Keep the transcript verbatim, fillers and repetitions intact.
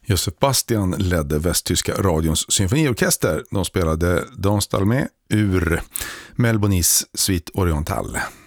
Josef Bastian ledde västtyska radions symfoniorkester. De spelade Dans d'Almé ur Melbonis Suite Oriental.